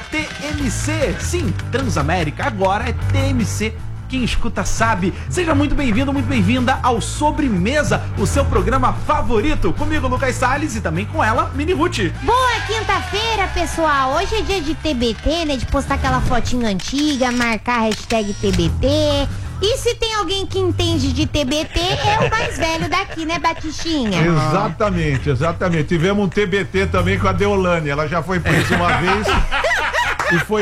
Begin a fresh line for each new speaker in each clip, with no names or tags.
TMC. Sim, Transamérica, agora é TMC. Quem escuta sabe. Seja muito bem-vindo, muito bem-vinda ao Sobremesa, o seu programa favorito. Comigo, Lucas Salles, e também com ela, Mini Ruth.
Boa quinta-feira, pessoal. Hoje é dia de TBT, né? De postar aquela fotinha antiga, marcar a hashtag TBT. E se tem alguém que entende de TBT, é o mais velho daqui, né, Batistinha?
Exatamente, exatamente. Tivemos um TBT também com a Deolane. Ela já foi presa uma vez e foi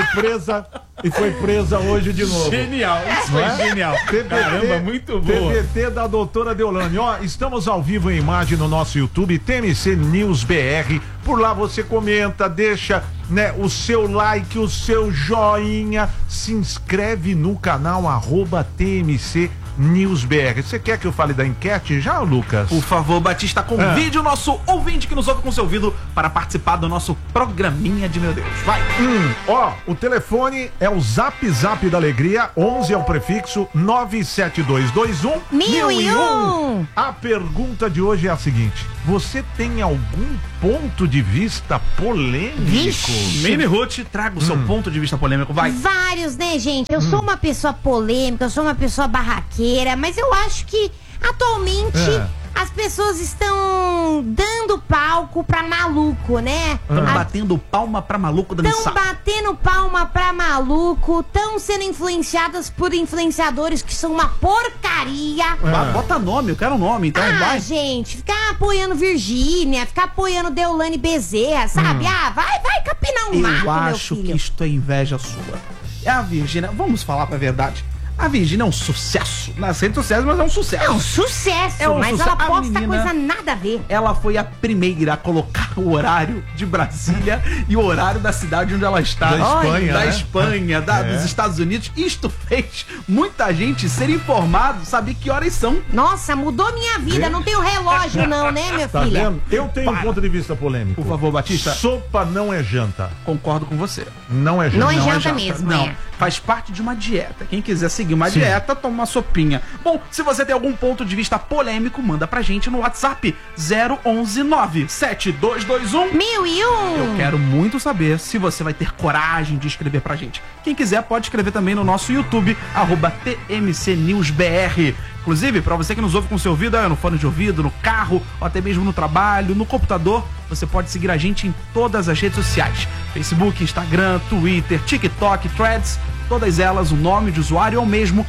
presa hoje de novo.
Genial, isso foi genial.
TBT,
caramba, muito boa.
TBT da doutora Deolane. Ó, estamos ao vivo em imagem no nosso YouTube, TMC News BR. Por lá você comenta, deixa, né, o seu like, o seu joinha, se inscreve no canal @TMC News BR. Você quer que eu fale da enquete já, Lucas?
Por favor, Batista, convide o nosso ouvinte que nos ouve com seu ouvido para participar do nosso programinha de meu Deus. Vai!
Ó, o telefone é o Zap Zap da Alegria, 11 é o prefixo 97221
1001.
A pergunta de hoje é a seguinte: você tem algum ponto de vista polêmico?
Vixe.
Mini Ruth, traga o seu ponto de vista polêmico, vai!
Vários, né, gente? Eu sou uma pessoa polêmica, eu sou uma pessoa barraqueira, mas eu acho que atualmente as pessoas estão dando palco pra maluco, né?
Estão batendo palma pra maluco dançar.
Estão batendo palma pra maluco, estão sendo influenciadas por influenciadores que são uma porcaria.
Bota nome, eu quero um nome, então vai.
Gente, ficar apoiando Virgínia, ficar apoiando Deolane Bezerra, sabe? Vai capinar um mato,
Eu
meu
acho
filho.
que isto é inveja sua. É a Virgínia, vamos falar pra verdade. A Virgínia é um sucesso. Nas redes sociais, mas é um sucesso.
É um sucesso,
É um
mas
sucesso.
ela
A
posta
menina-
coisa nada a ver.
Ela foi a primeira a colocar o horário de Brasília e o horário da cidade onde ela está.
Da Espanha,
Da
né?
Espanha, dos Estados Unidos. Isto fez muita gente ser informado, saber que horas são.
Nossa, mudou minha vida. Não tenho relógio não, né, minha
Tá
filha?
vendo? Eu tenho um ponto de vista polêmico.
Por favor, Batista.
Sopa não é janta.
Concordo com você.
Não é janta.
Não é janta mesmo,
Não,
é.
faz parte de uma dieta. Quem quiser seguir uma dieta, toma uma sopinha. Bom, se você tem algum ponto de vista polêmico, manda pra gente no WhatsApp 011-97221.
1001.
Eu quero muito saber se você vai ter coragem de escrever pra gente. Quem quiser pode escrever também no nosso YouTube, @TMCNewsBR. Inclusive, pra você que nos ouve com seu ouvido, no fone de ouvido, no carro, ou até mesmo no trabalho, no computador, você pode seguir a gente em todas as redes sociais. Facebook, Instagram, Twitter, TikTok, Threads, todas elas, o nome de usuário é o mesmo,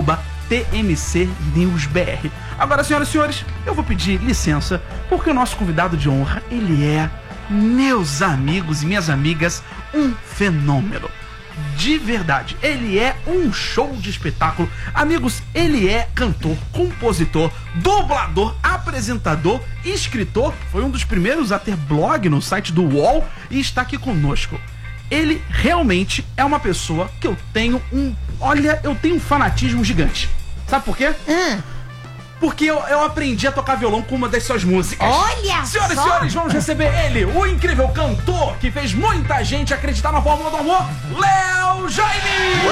@TMCNewsBR. Agora, senhoras e senhores, eu vou pedir licença, porque o nosso convidado de honra, ele é, meus amigos e minhas amigas, um fenômeno. De verdade, ele é um show de espetáculo. Amigos, ele é cantor, compositor, dublador, apresentador, escritor. Foi um dos primeiros a ter blog no site do UOL e está aqui conosco. Ele realmente é uma pessoa que eu tenho um fanatismo gigante. Sabe por quê? Porque eu aprendi a tocar violão com uma das suas músicas.
Olha
Senhoras e
só.
senhores, vamos receber ele, o incrível cantor que fez muita gente acreditar na fórmula do amor, Léo Jaime!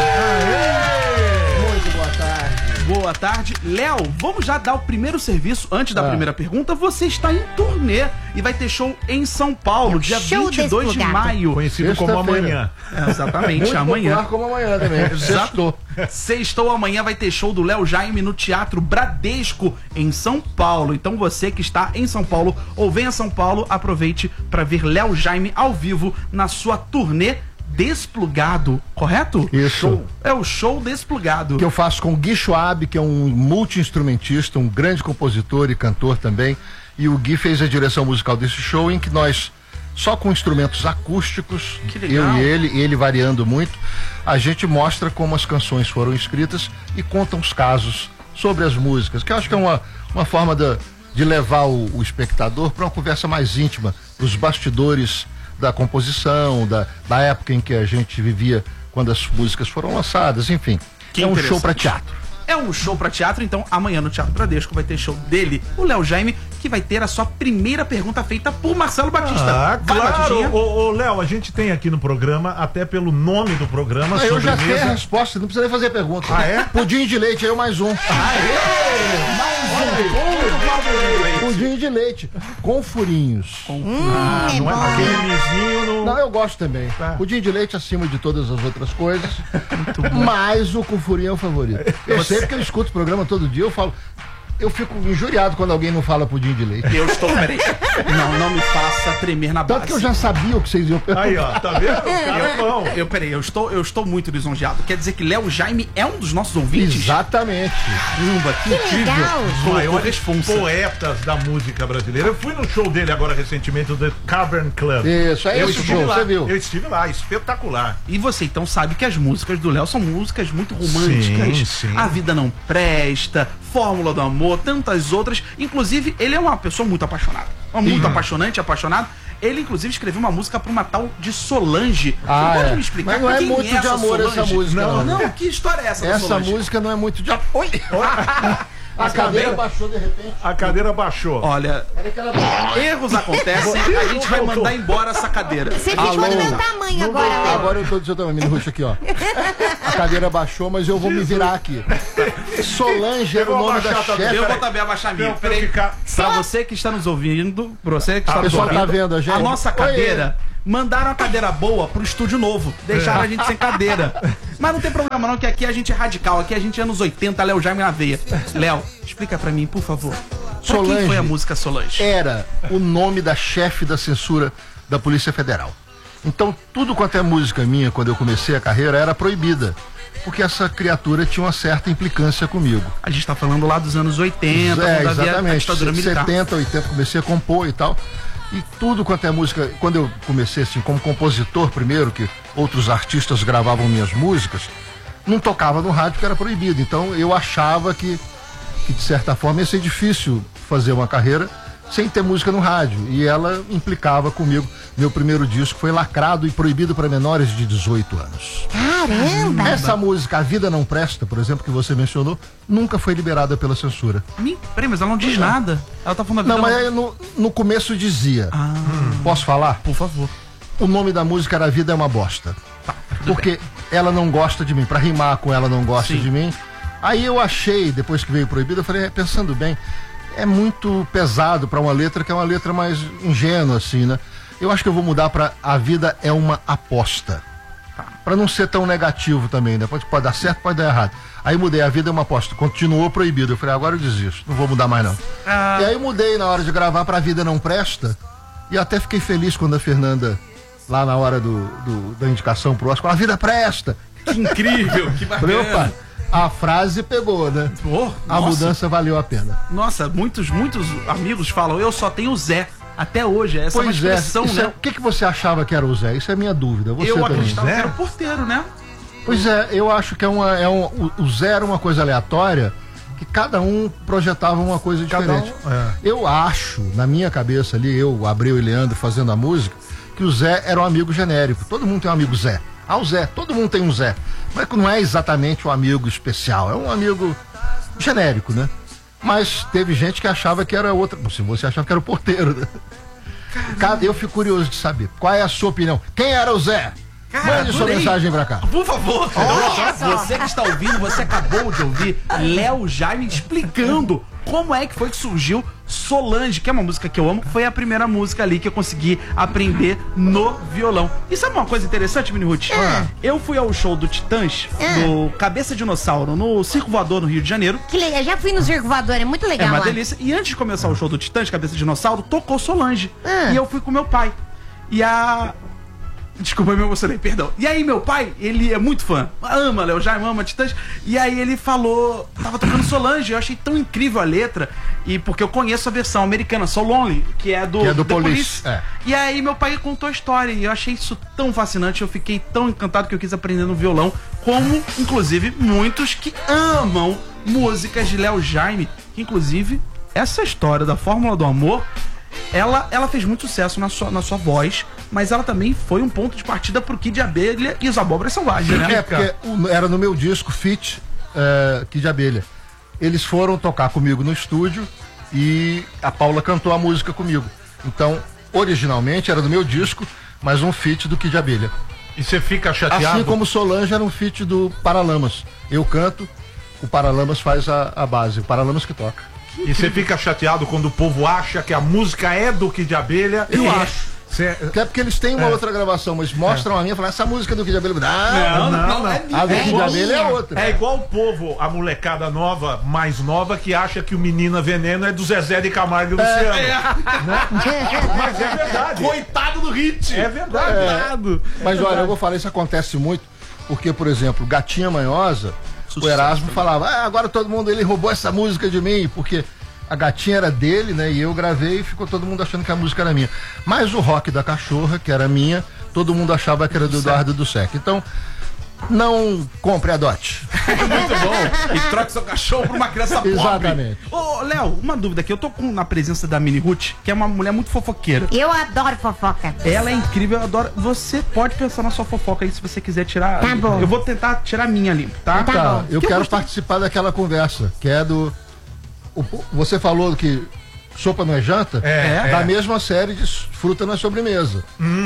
Muito boa tarde.
Boa tarde. Léo, vamos já dar o primeiro serviço antes da primeira pergunta. Você está em turnê e vai ter show em São Paulo, dia
show
22 de
desplugado.
maio.
Conhecido como
Sexta-feira.
amanhã.
Exatamente,
Muito
amanhã.
popular como amanhã também. Sextou.
Sextou, amanhã vai ter show do Léo Jaime no Teatro Bradesco, em São Paulo. Então você que está em São Paulo ou vem a São Paulo, aproveite para ver Léo Jaime ao vivo na sua turnê Desplugado, correto?
Isso.
É o show Desplugado.
Que eu faço com o Gui Schwab, que é um multi-instrumentista, um grande compositor e cantor também. E o Gui fez a direção musical desse show, em que nós, só com instrumentos acústicos,
Que legal.
eu e ele variando muito, a gente mostra como as canções foram escritas e conta os casos sobre as músicas, que eu acho que é uma forma de levar o espectador para uma conversa mais íntima, os bastidores da composição, da época em que a gente vivia quando as músicas foram lançadas, enfim.
Que
é um
interessante.
show para teatro.
É um show pra teatro, então amanhã no Teatro Bradesco vai ter show dele, o Léo Jaime, que vai ter a sua primeira pergunta feita por Marcelo Batista.
Ah,
Vai,
claro.
Batidinha.
Ô, Léo, a gente tem aqui no programa, até pelo nome do programa,
Eu já sei a
sobremesa.
resposta, não precisa nem fazer pergunta.
Ah, é?
Pudim de leite, aí mais um. Pudim de leite, com furinhos.
É
Não é
bom.
aquele lisinho no...
Não, eu gosto também.
Tá.
Pudim de leite acima de todas as outras coisas. Mas o com furinho é o favorito. Eu sei porque eu escuto o programa todo dia, eu falo. Eu fico injuriado quando alguém não fala pudim de leite.
Eu estou, peraí. Não me faça tremer na base.
Tanto que eu já sabia o que vocês iam perguntar.
Aí, ó, tá vendo? O cara é bom.
Peraí, eu estou muito lisonjeado. Quer dizer que Léo Jaime é um dos nossos ouvintes?
Exatamente.
Caramba, que incrível.
legal.
Os
Colocou
maiores
responsa.
poetas da música brasileira. Eu fui no show dele agora recentemente, do The Cavern Club.
Isso, é
Eu
esse
estive
show,
lá,
você viu?
Eu estive lá, espetacular.
E você então sabe que as músicas do Léo são músicas muito românticas.
Sim, sim.
A Vida Não Presta, Fórmula do Amor, tantas outras. Inclusive, ele é uma pessoa muito apaixonada. Muito apaixonado. Ele, inclusive, escreveu uma música pra uma tal de Solange.
Ah,
Você pode
é.
me explicar
Mas não é
quem
muito de
essa
amor essa
Solange?
música,
Não, que história é essa da
Essa
Solange?
música não é muito de. Oi! A cadeira baixou de repente.
A cadeira baixou.
Olha,
Peraí que ela...
erros acontecem, a gente vai mandar embora essa cadeira.
Você ficou do meu tamanho agora, Léo.
Agora eu tô do seu tamanho, me ruxa aqui, ó. A cadeira baixou, mas eu vou me virar aqui. Solange era o
Eu vou
nome da
abaixar também.
chefe.
Eu vou também abaixar a minha.
Pra eu
Peraí.
ficar-
Pra você que está nos ouvindo, pra você que está
O
nos
pessoal
ouvindo,
tá vendo a gente?
nossa
Oi.
cadeira, mandaram a cadeira boa pro estúdio novo. Deixaram a gente sem cadeira. Mas não tem problema não, que aqui a gente é radical. Aqui a gente é anos 80, Léo Jaime na veia. Léo, explica pra mim, por favor. Pra quem
Solange
foi a música Solange?
Era o nome da chefe da censura da Polícia Federal. Então, tudo quanto é música minha, quando eu comecei a carreira, era proibida. Porque essa criatura tinha uma certa implicância comigo.
A gente tá falando lá dos anos 80, quando havia a
exatamente.
ditadura militar.
70, 80, comecei a compor e tal. E tudo quanto é música, quando eu comecei assim, como compositor primeiro, que outros artistas gravavam minhas músicas, não tocava no rádio porque era proibido. Então eu achava que de certa forma ia ser difícil fazer uma carreira sem ter música no rádio. E ela implicava comigo. Meu primeiro disco foi lacrado e proibido para menores de 18 anos.
Caramba!
Essa música, A Vida Não Presta, por exemplo, que você mencionou, nunca foi liberada pela censura.
Peraí, mas ela não diz nada. Ela tá falando da
Não,
vida.
mas aí no começo dizia.
Ah,
Posso falar?
por favor.
O nome da música era A Vida é uma Bosta. Porque ela não gosta de mim. Pra rimar com ela não gosta
Sim.
de mim. Aí eu achei, depois que veio proibido, eu falei, pensando bem, é muito pesado pra uma letra que é uma letra mais ingênua, assim, né? Eu acho que eu vou mudar pra A Vida é uma Aposta. Pra não ser tão negativo também, né? Pode dar certo, pode dar errado. Aí mudei, A Vida é uma Aposta. Continuou proibido. Eu falei, agora eu desisto, não vou mudar mais não. E aí mudei na hora de gravar pra A Vida Não Presta. E até fiquei feliz quando a Fernanda, lá na hora da indicação pro Oscar, A Vida Presta.
Que incrível, que
Falei,
bacana.
opa, a frase pegou, né?
Pô,
A
nossa.
mudança valeu a pena.
Nossa, muitos amigos falam, eu só tenho Zé. Até hoje, essa é uma
Pois é,
expressão,
isso
né?
o que você achava que era o Zé? Isso é minha dúvida. Você
Eu
também.
acreditava
Zé?
que era o porteiro, né?
Pois é, eu acho que o Zé era uma coisa aleatória que cada um projetava uma coisa diferente. Eu acho, na minha cabeça ali, eu, Abreu e Leandro fazendo a música, que o Zé era um amigo genérico. Todo mundo tem um amigo Zé. Ah, o Zé, todo mundo tem um Zé. Mas não é exatamente um amigo especial, é um amigo genérico, né? Mas teve gente que achava que era outra. Se você achava que era o porteiro, né? Eu fico curioso de saber. Qual é a sua opinião? Quem era o Zé?
Cara,
Mande sua
adorei.
mensagem pra cá.
Por favor,
Olha só.
você que está ouvindo, você acabou de ouvir Léo Jaime explicando como é que foi que surgiu Solange, que é uma música que eu amo, foi a primeira música ali que eu consegui aprender no violão. E sabe uma coisa interessante, Mini Ruth? Eu fui ao show do Titãs, do Cabeça Dinossauro, no Circo Voador, no Rio de Janeiro.
Que legal, já fui no Circo Voador, é muito
É
legal
uma
lá.
delícia. E antes de começar o show do Titãs, Cabeça de Dinossauro, tocou Solange. E eu fui com meu pai. E a... Desculpa, eu me emocionei, perdão. E aí, meu pai, ele é muito fã. Ama Léo Jaime, ama Titãs. E aí ele falou... Tava tocando Solange. Eu achei tão incrível a letra. E porque eu conheço a versão americana, So Lonely, que é do
do
The
Police. É.
E aí meu pai contou a história. E eu achei isso tão fascinante. Eu fiquei tão encantado que eu quis aprender no violão. Como, inclusive, muitos que amam músicas de Léo Jaime. Que, inclusive, essa história da Fórmula do Amor... Ela fez muito sucesso na sua voz, mas ela também foi um ponto de partida pro Kid Abelha e os Abóboras Selvagens, né?
É, porque era no meu disco Fit Kid Abelha. Eles foram tocar comigo no estúdio e a Paula cantou a música comigo. Então, originalmente era do meu disco, mas um feat do Kid Abelha.
E você fica chateado?
Assim como Solange era um feat do Paralamas. Eu canto, o Paralamas faz a base, o Paralamas que toca.
E você fica chateado quando o povo acha que a música é do Kid Abelha?
Eu acho. Até porque eles têm uma outra gravação, mas mostram a minha e falam, essa música é do Kid Abelha. Não. A do Kid Abelha é outra.
É igual o povo, a molecada nova, mais nova, que acha que o Menina Veneno é do Zezé de Camargo e Luciano. Mas é verdade.
Coitado do hit.
É verdade.
Mas olha, eu vou falar, isso acontece muito, porque, por exemplo, Gatinha Manhosa, o Erasmo falava, agora todo mundo, ele roubou essa música de mim, porque a Gatinha era dele, né? E eu gravei e ficou todo mundo achando que a música era minha. Mas o Rock da Cachorra, que era minha, todo mundo achava que era do Eduardo do Sec. Então, não compre, adote.
Muito bom. E troque seu cachorro por uma criança pobre.
Exatamente.
Ô, Léo, uma dúvida aqui. Eu tô na presença da Mini Ruth, que é uma mulher muito fofoqueira.
Eu adoro fofoca.
Ela é incrível, eu adoro. Você pode pensar na sua fofoca aí, se você quiser tirar.
Tá bom.
Eu vou tentar tirar a minha ali, tá?
Tá bom.
Eu quero participar daquela conversa, que é do... Você falou que sopa não é janta? Da mesma série de fruta na sobremesa.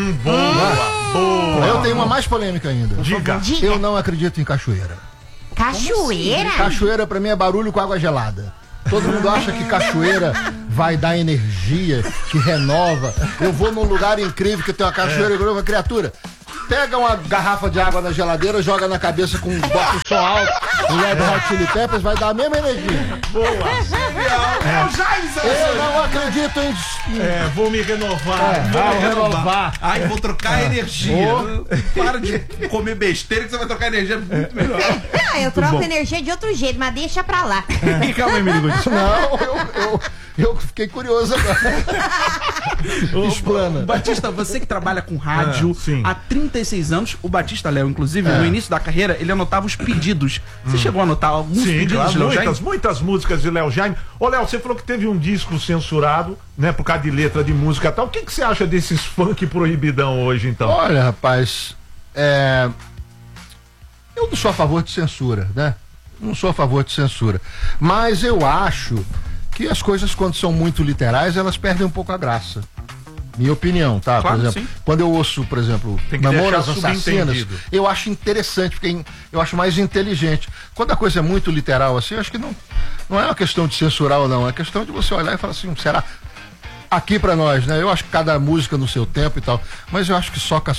Boa.
Eu tenho uma mais polêmica ainda.
Diga.
Eu não acredito em cachoeira.
Cachoeira?
Cachoeira pra mim é barulho com água gelada. Todo mundo acha que cachoeira vai dar energia, que renova. Eu vou num lugar incrível que tem uma cachoeira e uma criatura. Pega uma garrafa de água na geladeira, joga na cabeça com bota o som alto, o Red Hot Chili Peppers, vai dar a mesma energia.
Boa.
Eu não acredito em...
Vou me renovar.
Vou renovar.
Ai, vou trocar energia. Para de comer besteira que você vai trocar energia muito melhor.
Não, eu troco energia de outro jeito, mas deixa pra lá.
Calma aí, Mini Ruth.
Não, eu fiquei curioso agora. Explana.
Batista, você que trabalha com rádio
sim.
há 36 anos, o Batista Léo, inclusive, no início da carreira, ele anotava os pedidos. Você chegou a anotar alguns pedidos
claro,
de Léo Jaime?
muitas músicas de Léo Jaime. Ô, Léo, você falou que teve um disco censurado, né, por causa de letra de música e tal. O que você acha desses funk proibidão hoje, então?
Olha, rapaz, eu não sou a favor de censura, né? Não sou a favor de censura. Mas eu acho que as coisas, quando são muito literais, elas perdem um pouco a graça. Minha opinião, tá?
Claro,
por exemplo,
sim.
quando eu ouço, por exemplo,
Tem que
Mamonas
deixar
Assassinas,
subentendido.
eu acho interessante, porque eu acho mais inteligente. Quando a coisa é muito literal assim, eu acho que não é uma questão de censurar ou não, é questão de você olhar e falar assim, será? Aqui pra nós, né? Eu acho que cada música no seu tempo e tal, mas eu acho que soca.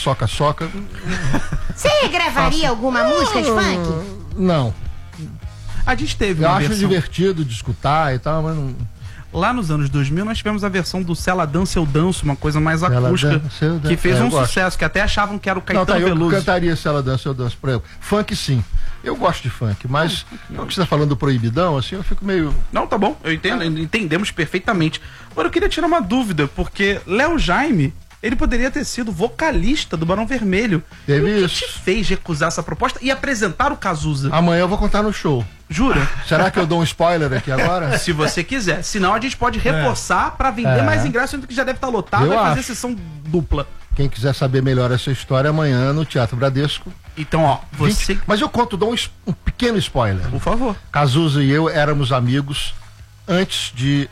Você regravaria alguma música de funk?
Não.
A gente teve
Eu
uma
acho
versão.
divertido de escutar e tal, mas não.
Lá nos anos 2000, nós tivemos a versão do Se Ela Dança, Eu Danço, uma coisa mais
Ela
acústica,
Dança, Eu Danço.
que fez
Eu
um
gosto.
sucesso, que até achavam que era o
Não,
Caetano
tá, eu
Veloso.
cantaria Se Ela Dança, Eu Danço, por exemplo. Funk, sim. Eu gosto de funk, mas o que você tá falando do proibidão, assim, eu fico meio...
Não, tá bom, eu entendo, entendemos perfeitamente. Agora eu queria tirar uma dúvida, porque Léo Jaime, ele poderia ter sido vocalista do Barão Vermelho.
Teve
E o que
isso.
te fez recusar essa proposta e apresentar o Cazuza?
Amanhã eu vou contar no show.
Jura?
Será que eu dou um spoiler aqui agora?
Se você quiser. Senão a gente pode reforçar pra vender mais ingressos, sendo que já deve estar lotado,
Eu
vai fazer
acho.
sessão dupla.
Quem quiser saber melhor essa história, amanhã no Teatro Bradesco.
Então, ó, você...
20. Mas eu conto, dou um pequeno spoiler.
Por favor.
Cazuza e eu éramos amigos antes de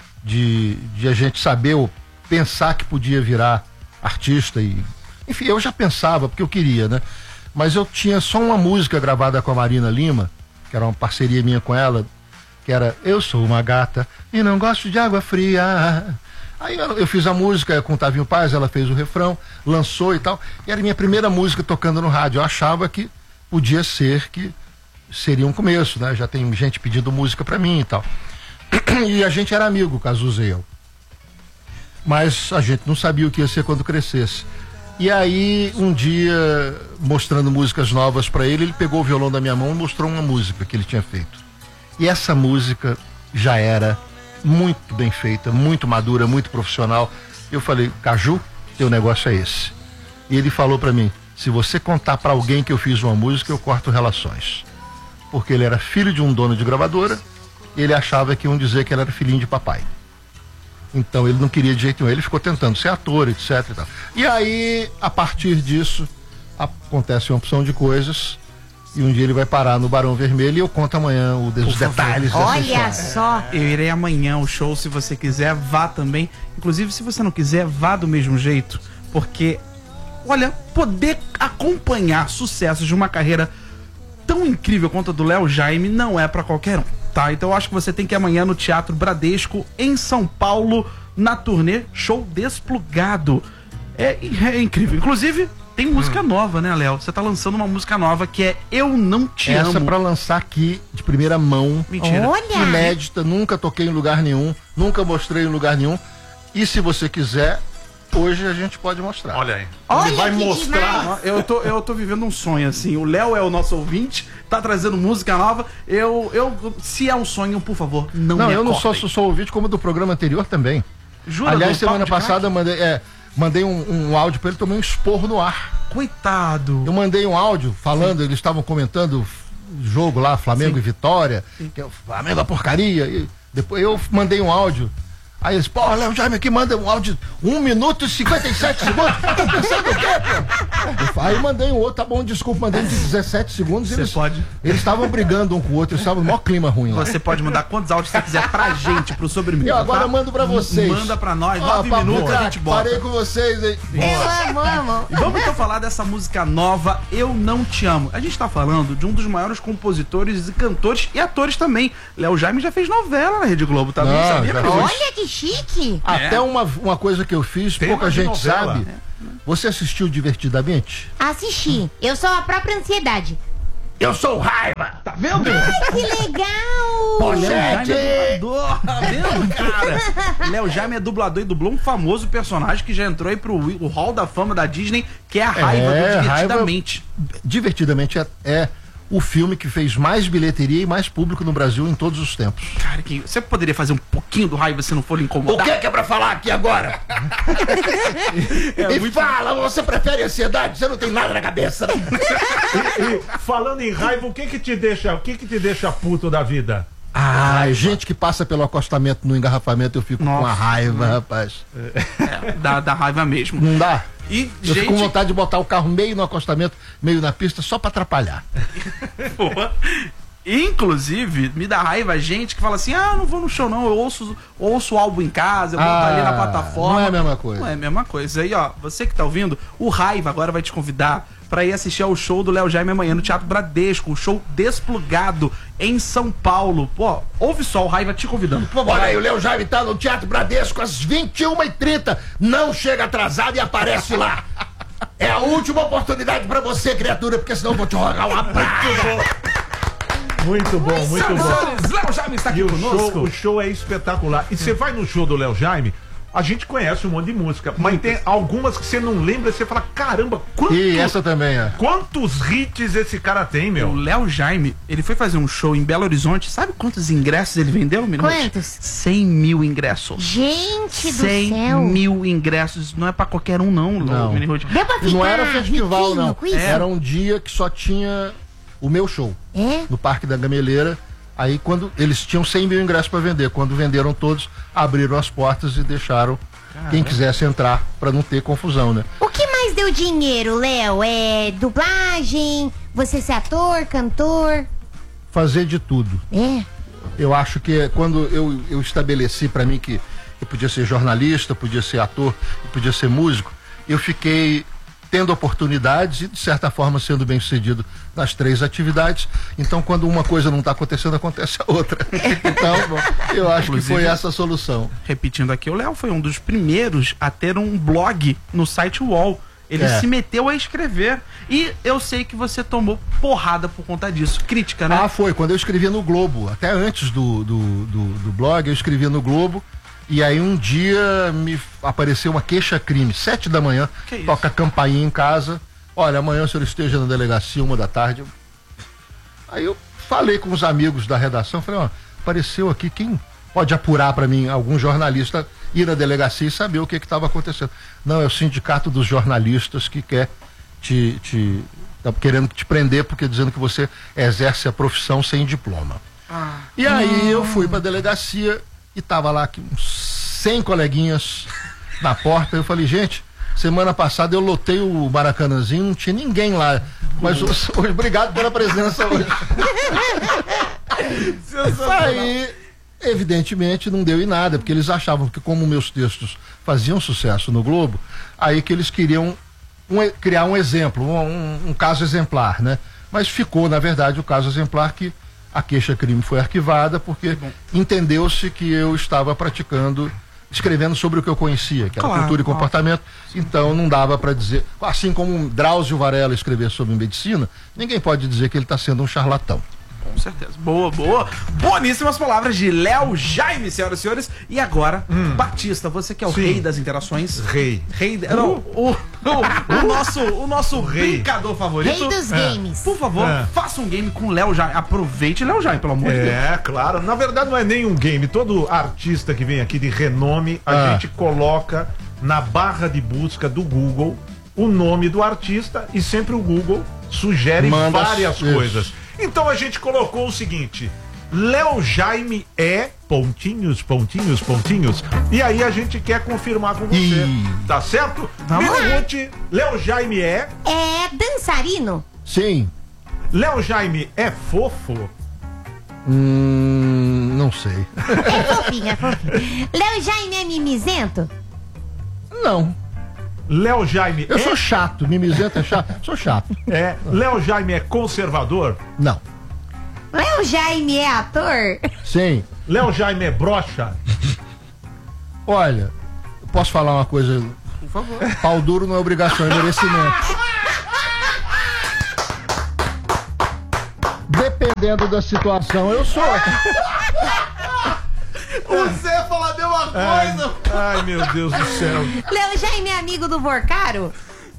a gente saber ou pensar que podia virar artista e... Enfim, eu já pensava, porque eu queria, né? Mas eu tinha só uma música gravada com a Marina Lima, que era uma parceria minha com ela, que era Eu Sou Uma Gata e Não Gosto de Água Fria. Aí eu fiz a música com o Tavinho Paz, ela fez o refrão, lançou e tal, e era a minha primeira música tocando no rádio. Eu achava que podia ser, que seria um começo, né? Já tem gente pedindo música pra mim e tal. E a gente era amigo, Cazuza e eu. Mas a gente não sabia o que ia ser quando crescesse. E aí, um dia, mostrando músicas novas pra ele, ele pegou o violão da minha mão e mostrou uma música que ele tinha feito. E essa música já era muito bem feita, muito madura, muito profissional. Eu falei, Caju, teu negócio é esse. E ele falou pra mim, se você contar pra alguém que eu fiz uma música, eu corto relações. Porque ele era filho de um dono de gravadora, e ele achava que iam dizer que ele era filhinho de papai. Então ele não queria de jeito nenhum, ele ficou tentando ser ator, etc. E aí, a partir disso, acontece uma opção de coisas E um dia ele vai parar no Barão Vermelho e eu conto amanhã os detalhes dessa
Olha
história.
só.
Eu irei amanhã ao show, se você quiser, vá também. Inclusive, se você não quiser, vá do mesmo jeito. Porque, olha, poder acompanhar sucessos de uma carreira tão incrível quanto a do Léo Jaime não é pra qualquer um, tá? Então eu acho que você tem que ir amanhã no Teatro Bradesco, em São Paulo, na turnê Show Desplugado. É incrível. Inclusive, tem música nova, né, Léo? Você tá lançando uma música nova que é Eu Não Te Amo.
Essa pra lançar aqui de primeira mão.
Mentira.
Olha.
Inédita, nunca toquei em lugar nenhum, nunca mostrei em lugar nenhum. E se você quiser, hoje a gente pode mostrar.
Olha aí.
Olha
Ele vai
que
mostrar.
demais.
Eu tô vivendo um sonho, assim. O Léo é o nosso ouvinte, tá trazendo música nova. Se é um sonho, por favor, não me
eu não
acordem.
só sou ouvinte, como do programa anterior também.
Jura,
Aliás,
do
semana
Papo de
passada mandei um áudio pra ele, tomei um esporro no ar.
Coitado.
Eu mandei um áudio falando, eles estavam comentando o jogo lá, Flamengo e Vitória, que é o Flamengo é porcaria. E depois eu mandei um áudio. Aí eles, pô, Léo Jaime aqui manda um áudio 1 minuto e 57 segundos. Tá pensando o quê, pô? Aí mandei um outro, tá bom, desculpa, mandei um de 17 segundos.
Você pode.
Eles estavam brigando um com o outro, eles estavam no maior clima ruim lá.
Você pode mandar quantos áudios você quiser pra gente, pro Sobremesa.
Eu agora
tá?
mando pra vocês.
Manda pra nós,
Ó,
9
papo
minutos a
craque,
gente bota.
Parei com vocês, hein?
Eu amo.
E vamos então falar dessa música nova, Eu Não Te Amo. A gente tá falando de um dos maiores compositores e cantores e atores também. Léo Jaime já fez novela na Rede Globo também,
Não,
sabia?
já
meu?
fez.
Olha que chique.
Até uma coisa que eu fiz,
Tema
pouca
de
gente
novela.
sabe. Você assistiu Divertidamente?
Assisti. Eu sou a própria ansiedade.
Eu sou o Raiva!
Tá vendo?
Que legal.
Léo Jaime
Gente!
é dublador, tá vendo, cara? Léo Jaime é dublador e dublou um famoso personagem que já entrou aí pro o Hall da Fama da Disney, que é a Raiva do Divertidamente.
Divertidamente é o filme que fez mais bilheteria e mais público no Brasil em todos os tempos.
Cara, você poderia fazer um pouquinho do Raiva se não for lhe incomodar?
é pra falar aqui agora? Fala, você prefere ansiedade? Você não tem nada na cabeça, né?
E falando em raiva, o que que te deixa puto da vida?
Ah, gente que passa pelo acostamento no engarrafamento, eu fico com a
Nossa.
raiva, rapaz.
Dá raiva mesmo.
Não dá?
E,
Eu fico com
gente,
vontade de botar o carro meio no acostamento, meio na pista, só pra atrapalhar.
porra. Inclusive, me dá raiva a gente que fala assim: ah, não vou no show não, eu ouço o álbum em casa, eu vou estar ali na plataforma.
não é a mesma coisa.
Não é a mesma coisa. Aí, ó, você que tá ouvindo, o Raiva agora vai te convidar pra ir assistir ao show do Léo Jaime amanhã no Teatro Bradesco, o show Desplugado em São Paulo. Pô, ouve só o Raiva te convidando. Por favor,
Olha aí, o Léo Jaime tá no Teatro Bradesco às 21h30. Não chega atrasado e aparece lá. É a última oportunidade pra você, criatura, porque senão eu vou te rogar uma praga.
Muito bom, muito
senhoras e
bom.
senhores, Léo Jaime está aqui
E
conosco.
o show é espetacular. E você vai no show do Léo Jaime, a gente conhece um monte de música, mas tem algumas que você não lembra e você fala, caramba,
E essa também é.
quantos hits esse cara tem,
O
meu?
Léo Jaime, ele foi fazer um show em Belo Horizonte. Sabe quantos ingressos ele vendeu, Minuto?
Quantos?
100 mil ingressos.
Gente do
100
céu.
mil ingressos. Não é pra qualquer um, não,
Não.
Minirute.
Deu pra
E
ficar
não era festival,
riquinho
não.
com isso?
Era um dia que só tinha o meu show,
É?
no Parque da Gameleira. Aí quando eles tinham 100 mil ingressos para vender, quando venderam todos, abriram as portas e deixaram quem quisesse entrar para não ter confusão, né?
O que mais deu dinheiro, Léo? É dublagem? Você ser ator, cantor?
Fazer de tudo.
É?
Eu acho que quando eu estabeleci para mim que eu podia ser jornalista, podia ser ator, podia ser músico, eu fiquei tendo oportunidades e de certa forma sendo bem sucedido nas 3 atividades. Então quando uma coisa não está acontecendo, acontece a outra. Então eu acho que foi essa a solução.
Repetindo aqui, o Léo foi um dos primeiros a ter um blog no site UOL. Ele se meteu a escrever. E eu sei que você tomou porrada por conta disso. Crítica, né?
Ah, foi. Quando eu escrevia no Globo, até antes do blog, eu escrevia no Globo. E aí um dia me apareceu uma queixa-crime, 7 da manhã,
Que isso?
toca a campainha em casa. Olha, amanhã o senhor esteja na delegacia, 1 da tarde. Aí eu falei com os amigos da redação, falei, ó, apareceu aqui, quem pode apurar para mim, algum jornalista ir na delegacia e saber o que estava acontecendo. Não, é o sindicato dos jornalistas que quer tá querendo te prender porque dizendo que você exerce a profissão sem diploma. E aí eu fui pra delegacia e tava lá uns 100 coleguinhas na porta. Eu falei, gente, semana passada eu lotei o Maracanãzinho, não tinha ninguém lá. Mas hoje, obrigado pela presença hoje. Aí, evidentemente, não deu em nada, porque eles achavam que como meus textos faziam sucesso no Globo, aí que eles queriam criar um exemplo, um caso exemplar, né? Mas ficou, na verdade, o caso exemplar que a queixa-crime foi arquivada porque entendeu-se que eu estava escrevendo sobre o que eu conhecia, que era cultura e comportamento, então não dava para dizer, assim como Drauzio Varela escrever sobre medicina, ninguém pode dizer que ele está sendo um charlatão.
Com certeza. Boa. Boníssimas palavras de Léo Jaime, senhoras e senhores. E agora, Batista, você que é o rei das interações. O nosso brincador favorito.
Rei dos games.
Por favor, faça um game com Léo Jaime. Aproveite Léo Jaime, pelo amor de Deus.
É, claro. Na verdade, não é nem um game. Todo artista que vem aqui de renome, a gente coloca na barra de busca do Google o nome do artista e sempre o Google sugere várias coisas. Então a gente colocou o seguinte: Léo Jaime é ... E aí a gente quer confirmar com você. Tá certo? Pergunte, Léo Jaime é
dançarino?
Sim.
Léo Jaime é fofo?
Não sei.
É fofinho. Léo Jaime é mimizento?
Não.
Léo Jaime
Eu sou chato, mimizento é chato. Sou chato.
Léo Jaime é conservador?
Não.
Léo Jaime é ator?
Sim.
Léo Jaime é broxa?
Olha, posso falar uma coisa?
Por favor.
Pau duro não é obrigação, é merecimento. Dependendo da situação, eu sou.
Você ia falar a mesma coisa.
Ai, meu Deus do céu.
Léo Jaime é amigo do Vorcaro?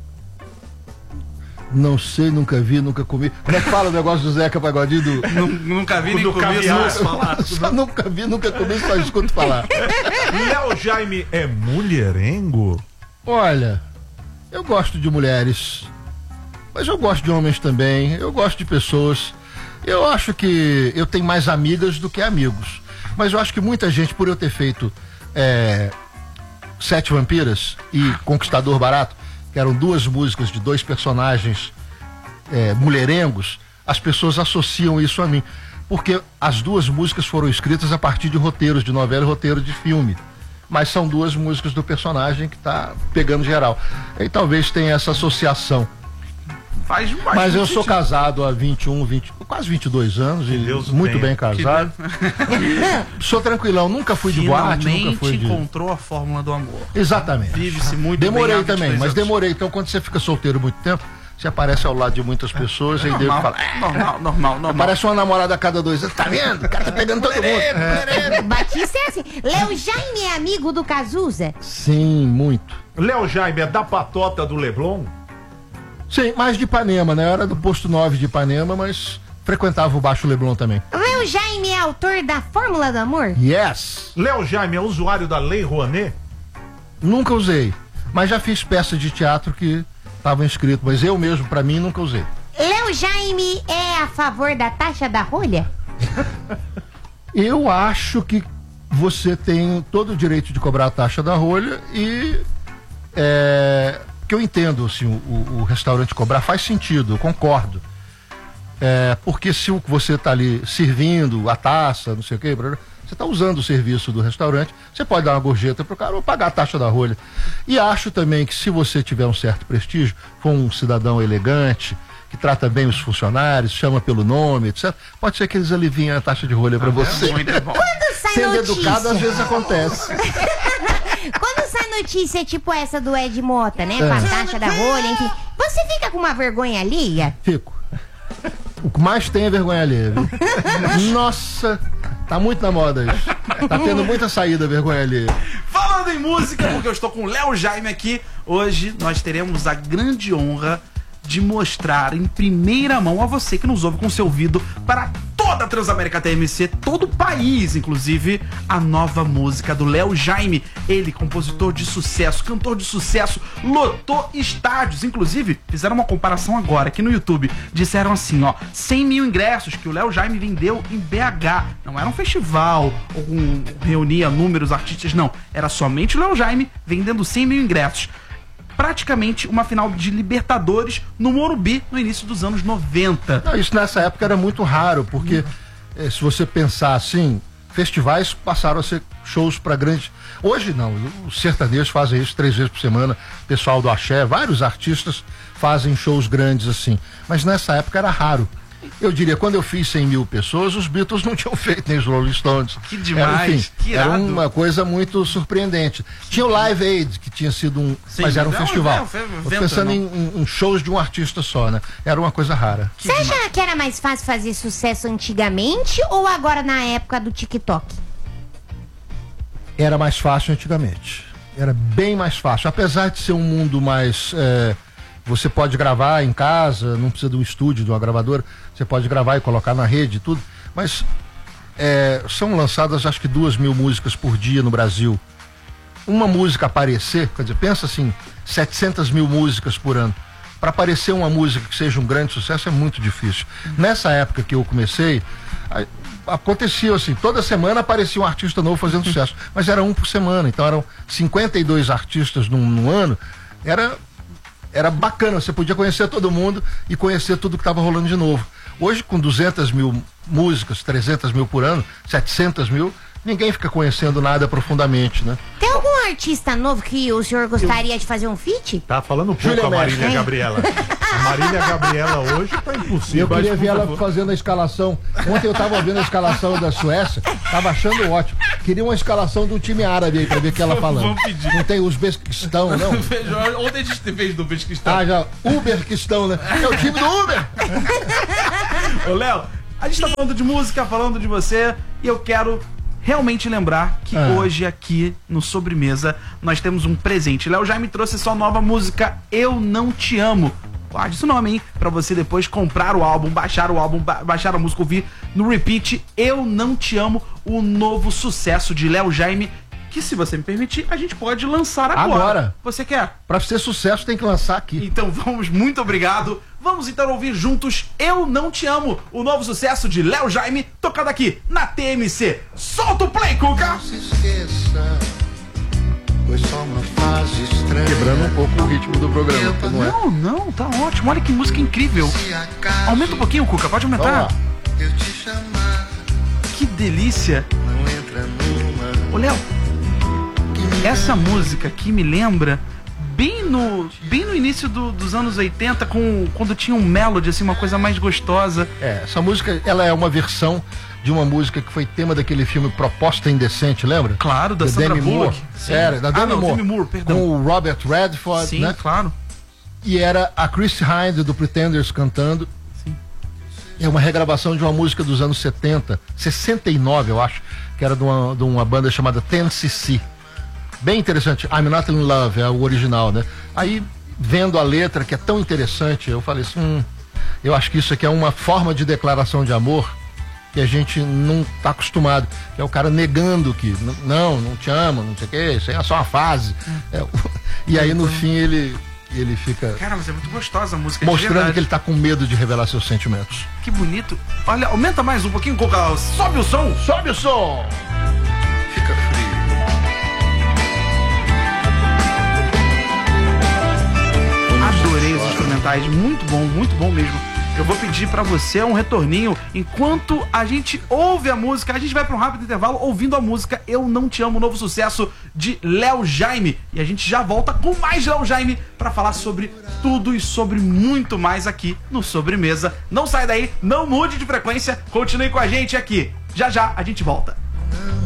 Não sei, nunca vi, nunca comi. Como é que fala o negócio do Zeca Pagodinho?
Nunca vi nem
do
comi,
caviar.
Só nunca vi, nunca comi, só escuto falar.
Léo Jaime é mulherengo?
Olha, eu gosto de mulheres, mas eu gosto de homens também, eu gosto de pessoas. Eu acho que eu tenho mais amigas do que amigos. Mas eu acho que muita gente, por eu ter feito Sete Vampiras e Conquistador Barato, que eram duas músicas de dois personagens mulherengos, as pessoas associam isso a mim. Porque as duas músicas foram escritas a partir de roteiros de novela e roteiro de filme. Mas são duas músicas do personagem que está pegando geral. E talvez tenha essa associação. Mas eu sou casado há quase 22 anos e
Deus
muito bem casado. Sou tranquilão, nunca fui de boate, nunca fui de...
encontrou a fórmula do amor.
Exatamente.
Vive-se muito bem.
Demorei também, mas demorei. Então quando você fica solteiro muito tempo, você aparece ao lado de muitas pessoas e devo falar.
Normal.
Aparece uma namorada a cada 2 anos. Tá vendo? O cara tá pegando todo mundo.
Batista é assim. Léo Jaime é amigo do Cazuza?
Sim, muito.
Léo Jaime é da patota do Leblon?
Sim, mais de Ipanema, né? Eu era do posto 9 de Ipanema, mas frequentava o Baixo Leblon também.
Léo Jaime é autor da Fórmula do Amor?
Yes!
Léo Jaime é usuário da Lei Rouanet?
Nunca usei, mas já fiz peças de teatro que estavam escritas, mas eu mesmo, pra mim, nunca usei.
Léo Jaime é a favor da taxa da rolha?
Eu acho que você tem todo o direito de cobrar a taxa da rolha e... que eu entendo, assim, o restaurante cobrar faz sentido, eu concordo. Porque se você está ali servindo a taça, não sei o que, você está usando o serviço do restaurante, você pode dar uma gorjeta pro cara ou pagar a taxa da rolha. E acho também que se você tiver um certo prestígio, for um cidadão elegante, que trata bem os funcionários, chama pelo nome, etc., pode ser que eles aliviem a taxa de rolha para você.
Muito bom.
Quando sai
Sendo
notícia...
educado, às vezes acontece.
Quando sai notícia tipo essa do Ed Mota, né? Com a taxa da rolha, enfim. Você fica com uma vergonha alheia?
Fico. O que mais tem é vergonha alheia, viu? Nossa, tá muito na moda isso. Tá tendo muita saída vergonha alheia.
Falando em música, porque eu estou com o Léo Jaime aqui, hoje nós teremos a grande honra de mostrar em primeira mão a você que nos ouve com seu ouvido para toda a Transamérica TMC, todo o país, inclusive, a nova música do Léo Jaime. Ele, compositor de sucesso, cantor de sucesso, lotou estádios. Inclusive, fizeram uma comparação agora aqui no YouTube. Disseram assim, 100 mil ingressos que o Léo Jaime vendeu em BH. Não era um festival, reunia números artistas, não. Era somente o Léo Jaime vendendo 100 mil ingressos. praticamente uma final de Libertadores no Morumbi no início dos anos 90.
Não, isso nessa época era muito raro, porque se você pensar assim, festivais passaram a ser shows para grandes. Hoje não, os sertanejos fazem isso 3 vezes por semana, pessoal do axé, vários artistas fazem shows grandes assim, mas nessa época era raro. Eu diria, quando eu fiz 100 mil pessoas, os Beatles não tinham feito, nem os Rolling Stones.
Que demais,
enfim,
que irado.
Era uma coisa muito surpreendente. Tinha o Live Aid, que tinha sido mas era um festival. Tô pensando em shows de um artista só, né? Era uma coisa rara.
Você acha que era mais fácil fazer sucesso antigamente ou agora na época do TikTok?
Era mais fácil antigamente. Era bem mais fácil. Apesar de ser um mundo mais... você pode gravar em casa, não precisa de um estúdio, de uma gravadora, você pode gravar e colocar na rede e tudo, mas são lançadas acho que 2.000 músicas por dia no Brasil. Uma música aparecer, quer dizer, pensa assim, 700 mil músicas por ano. Para aparecer uma música que seja um grande sucesso é muito difícil. Nessa época que eu comecei, acontecia assim, toda semana aparecia um artista novo fazendo sucesso, mas era um por semana, então eram 52 artistas num ano, era bacana, você podia conhecer todo mundo e conhecer tudo que estava rolando de novo. Hoje, com 200 mil músicas, 300 mil por ano, 700 mil, ninguém fica conhecendo nada profundamente, né?
Tem algum artista novo que o senhor gostaria de fazer um feat?
Tá falando pouco a Marília Gabriela. A Marília Gabriela hoje tá impossível.
Eu queria ver ela fazendo a escalação. Ontem eu tava vendo a escalação da Suécia, tava achando ótimo. Queria uma escalação do time árabe aí pra ver o que ela falando.
Vamos pedir.
Não tem Uzbequistão, não?
Ontem a gente fez do Uzbequistão.
Ah, já. Uberquistão, né? É o time do Uber!
Ô, Léo, a gente tá falando de música, falando de você, e eu quero realmente lembrar que hoje aqui no Sobremesa nós temos um presente. Léo Jaime trouxe sua nova música Eu Não Te Amo. Guarde esse nome, hein? Pra você depois comprar o álbum, baixar a música, ouvir no repeat. Eu Não Te Amo, o novo sucesso de Léo Jaime, que, se você me permitir, a gente pode lançar agora. Você quer?
Pra ser sucesso tem que lançar aqui.
Então vamos, muito obrigado. Vamos então ouvir juntos Eu Não Te Amo, o novo sucesso de Léo Jaime, tocado aqui na TMC. Solta o play, Cuca!
Não se esqueça, foi só uma fase estranha.
Quebrando um pouco o ritmo do programa, não é?
Não, tá ótimo. Olha que música incrível. Aumenta um pouquinho, Cuca, pode aumentar.
Eu te chamar,
que delícia.
não entra numa.
Ô, Léo, essa música aqui me lembra bem no início dos anos 80, quando tinha um melody, assim, uma coisa mais gostosa.
Essa música, ela é uma versão de uma música que foi tema daquele filme Proposta Indecente, lembra?
Claro, da Sandra Bullock.
Era, da Demi Moore.
Demi Moore, perdão.
Com o Robert Redford,
sim,
né?
Claro.
E era a Chrissie Hynde do Pretenders cantando. Sim. É uma regravação de uma música dos anos 70, 69, eu acho, que era de uma banda chamada 10cc. Bem interessante. I'm Not in Love é o original, né? Aí, vendo a letra, que é tão interessante, eu falei assim, eu acho que isso aqui é uma forma de declaração de amor que a gente não tá acostumado, que é o cara negando que não te ama, não sei o que, isso aí é só uma fase. E aí no fim ele fica...
Cara, mas é muito gostosa a música.
Mostrando que ele tá com medo de revelar seus sentimentos.
Que bonito. Olha, aumenta mais um pouquinho, Coca. Sobe o som.
Sobe o som.
Fica frio.
Adorei os instrumentais, muito bom mesmo. Eu vou pedir pra você um retorninho. Enquanto a gente ouve a música, a gente vai pra um rápido intervalo ouvindo a música Eu Não Te Amo, novo sucesso de Léo Jaime. E a gente já volta com mais Léo Jaime pra falar sobre tudo e sobre muito mais aqui no Sobremesa. Não sai daí, não mude de frequência, continue com a gente aqui. Já a gente volta.